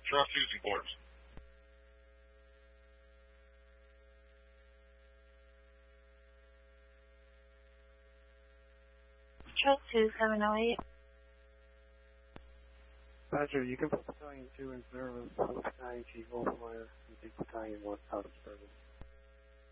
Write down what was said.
Trust Houston Courts. Trust 2708. Roger, you can put Battalion 2 in service, Battalion Chief Wolfmeyer, and take Battalion 1 out of service.